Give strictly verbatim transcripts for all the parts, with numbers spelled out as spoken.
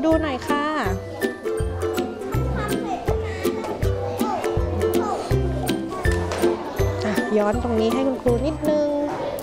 ดูหน่อยค่ะย้อนตรงนี้ให้คุณครูนิดนึง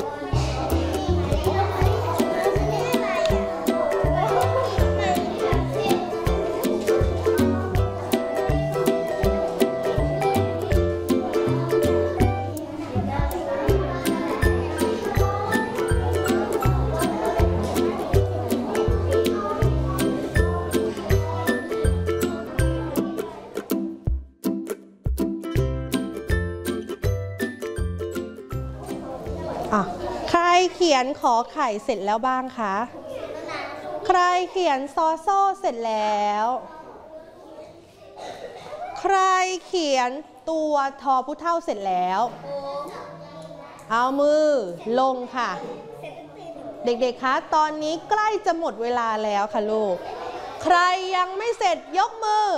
ใครเขียนขอไข่เสร็จแล้วบ้างคะใครเขียนซอโซ่เสร็จแล้วใครเขียนตัวทอผู้เท่าเสร็จแล้วเอามือลงค่ะเด็กๆคะตอนนี้ใกล้จะหมดเวลาแล้วค่ะลูกใครยังไม่เสร็จยกมือ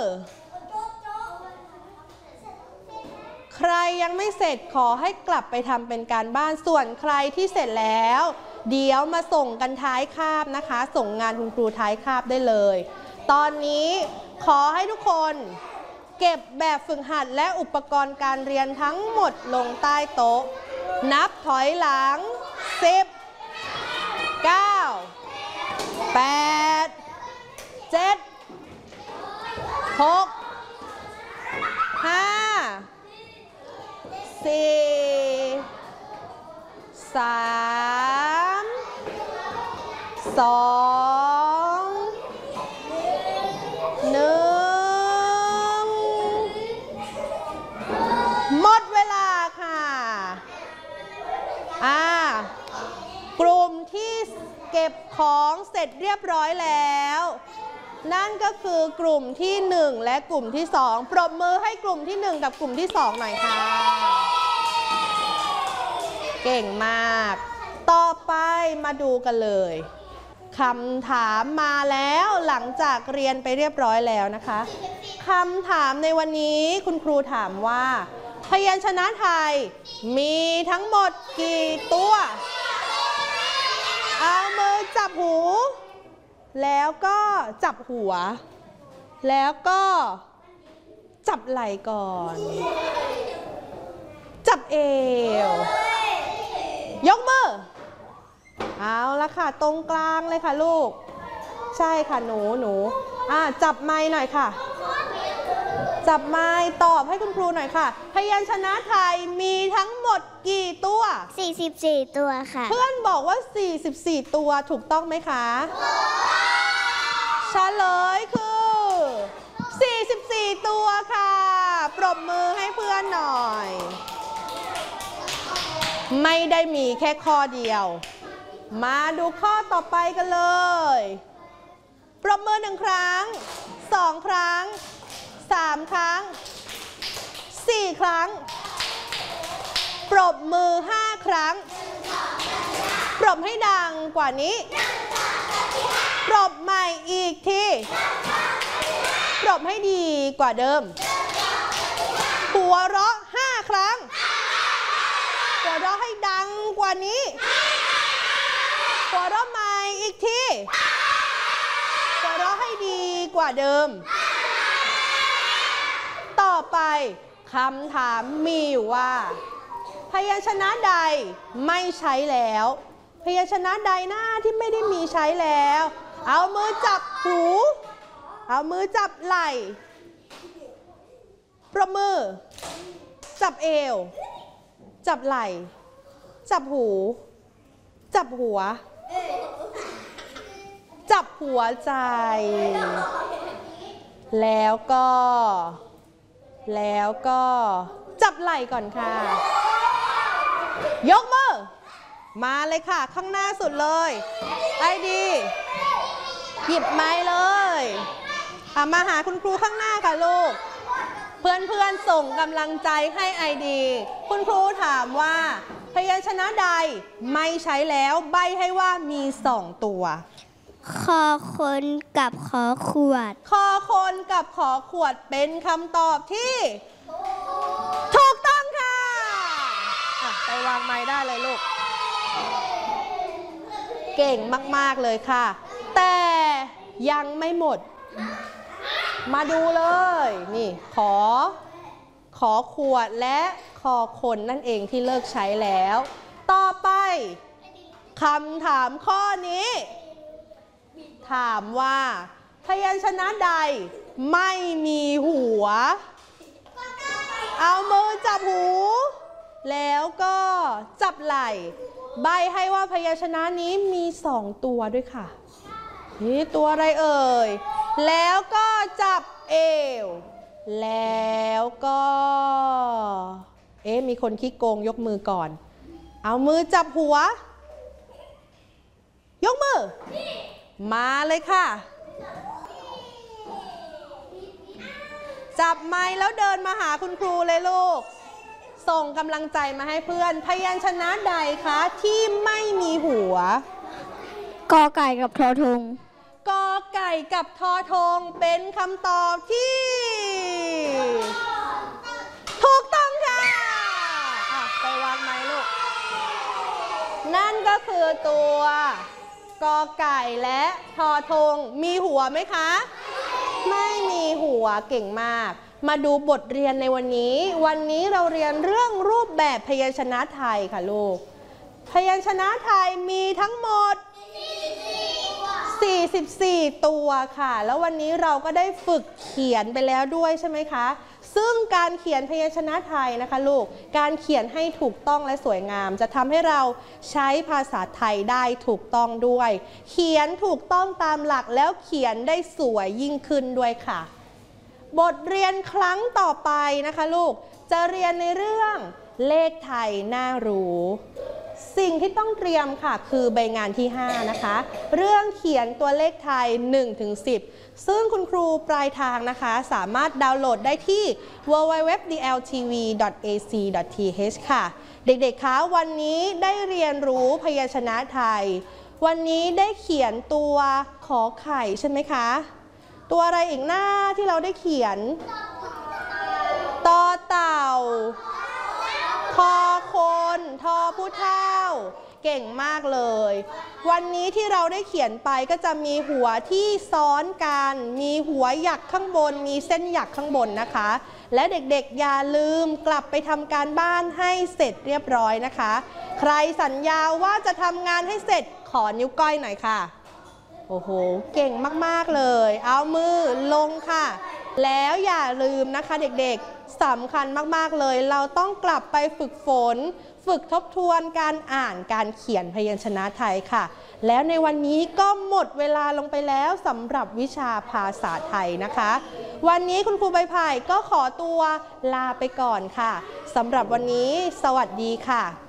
ใครยังไม่เสร็จขอให้กลับไปทำเป็นการบ้านส่วนใครที่เสร็จแล้วเดี๋ยวมาส่งกันท้ายคาบนะคะส่งงานคุณครูท้ายคาบได้เลยตอนนี้ขอให้ทุกคนเก็บแบบฝึกหัดและอุปกรณ์การเรียนทั้งหมดลงใต้โต๊ะนับถอยหลังสิบ เก้า แปด เจ็ด หก ห้าสี่ สาม สอง หนึ่งหมดเวลาค่ะอ่ากลุ่มที่เก็บของเสร็จเรียบร้อยแล้วนั่นก็คือกลุ่มที่หนึ่งและกลุ่มที่สองปรบมือให้กลุ่มที่หนึ่งกับกลุ่มที่สองหน่อยค่ะเก่งมากต่อไปมาดูกันเลยคำถามมาแล้วหลังจากเรียนไปเรียบร้อยแล้วนะคะคำถามในวันนี้คุณครูถามว่าพยัญชนะไทยมีทั้งหมดกี่ตัวเอามือจับหูแล้วก็จับหัวแล้วก็จับไหล่ก่อนจับเอวยกมือเอาละค่ะตรงกลางเลยค่ะลูกใช่ค่ะหนูหนูอ่าจับไม้หน่อยค่ะจับไม้ตอบให้คุณครูหน่อยค่ะพยัญชนะไทยมีทั้งหมดกี่ตัวสี่สิบสี่ตัวค่ะเพื่อนบอกว่าสี่สิบสี่ตัวถูกต้องไหมคะเฉลยคือสี่สิบสี่ตัวค่ะปรบมือให้เพื่อนหน่อยไม่ได้มีแค่ข้อเดียวมาดูข้อต่อไปกันเลยปรบมือหนึ่งครั้งสองครั้งสามครั้งสี่ครั้งปรบมือห้าครั้งปรบให้ดังกว่านี้ปรบใหม่อีกทีปรบให้ดีกว่าเดิมหัวเราะห้าครั้งหัวเราะให้ดังกว่านี้หัวเราะใหม่อีกทีหัวเราะให้ดีกว่าเดิมต่อไปคำถามมีอยู่ว่าพยัญชนะใดไม่ใช้แล้วพยัญชนะใดหน้าที่ไม่ได้มีใช้แล้วเอามือจับหูเอามือจับไหล่ประมือจับเอวจับไหล่จับหูจับหัวจับหัวใจแล้วก็แล้วก็จับไหล่ก่อนค่ะยกมือมาเลยค่ะข้างหน้าสุดเลยไอดีหยิบไม้เลยมาหาคุณครูข้างหน้าค่ะลูกเพื่อนๆส่งกำลังใจให้ไอดีคุณครูถามว่าพยัญชนะใดไม่ใช้แล้วใบ้ให้ว่ามีสองตัวคอคนกับขอขวดคอคนกับขอขวดเป็นคำตอบที่ถูกต้องค่ะไปวางไม้ได้เลยลูกเก่งมากๆเลยค่ะแต่ยังไม่หมดมาดูเลย นี่ขอ ขอขวดและคอคนนั่นเองที่เลิกใช้แล้ว ต่อไปคำถามข้อนี้ ถามว่าพยัญชนะใดไม่มีหัว เอามือจับหู แล้วก็จับไหล่ใบให้ว่าพยัญชนะนี้มีสองตัวด้วยค่ะนี่ตัวอะไรเอ่ยแล้วก็จับเอวแล้วก็เอ๊ะมีคนขี้โกงยกมือก่อนเอามือจับหัวยกมือมาเลยค่ะจับไม้แล้วเดินมาหาคุณครูเลยลูกส่งกำลังใจมาให้เพื่อนพยัญชนะใดคะที่ไม่มีหัวกอไก่กับทอทงกอไก่กับทอทงเป็นคำตอบที่ถูกต้องค่ะอ่ะไปวางไม้ลูกนั่นก็คือตัวกอไก่และทอทงมีหัวไหมคะไม่มีหัวเก่งมากมาดูบทเรียนในวันนี้วันนี้เราเรียนเรื่องรูปแบบพยัญชนะไทยค่ะลูกพยัญชนะไทยมีทั้งหมดสี่สิบสี่ตัวค่ะแล้ววันนี้เราก็ได้ฝึกเขียนไปแล้วด้วยใช่ไหมคะซึ่งการเขียนพยัญชนะไทยนะคะลูกการเขียนให้ถูกต้องและสวยงามจะทำให้เราใช้ภาษาไทยได้ถูกต้องด้วยเขียนถูกต้องตามหลักแล้วเขียนได้สวยยิ่งขึ้นด้วยค่ะบทเรียนครั้งต่อไปนะคะลูกจะเรียนในเรื่องเลขไทยน่ารู้สิ่งที่ต้องเตรียมค่ะคือใบงานที่ห้านะคะเรื่องเขียนตัวเลขไทย หนึ่งถึงสิบ ซึ่งคุณครูปลายทางนะคะสามารถดาวน์โหลดได้ที่ ดับเบิลยู ดับเบิลยู ดับเบิลยู ดอท ดี แอล ที วี ดอท เอ ซี ดอท ที เอช ค่ะเด็กๆคะวันนี้ได้เรียนรู้พยัญชนะไทยวันนี้ได้เขียนตัวขอไข่ใช่ไหมคะตัวอะไรอีกหน้าที่เราได้เขียนต่อเต่าคอคนทอผู้เฒ่าเก่งมากเลยวันนี้ที่เราได้เขียนไปก็จะมีหัวที่ซ้อนกันมีหัวหยักข้างบนมีเส้นหยักข้างบนนะคะและเด็กๆอย่าลืมกลับไปทำการบ้านให้เสร็จเรียบร้อยนะคะใครสัญญาว่าจะทำงานให้เสร็จขอนิ้วก้อยหน่อยค่ะโอ้โหเก่งมากๆเลยเอามือลงค่ะแล้วอย่าลืมนะคะเด็กๆสำคัญมากๆเลยเราต้องกลับไปฝึกฝนฝึกทบทวนการอ่านการเขียนพยัญชนะไทยค่ะแล้วในวันนี้ก็หมดเวลาลงไปแล้วสำหรับวิชาภาษาไทยนะคะวันนี้คุณครูใบไผ่ก็ขอตัวลาไปก่อนค่ะสำหรับวันนี้สวัสดีค่ะ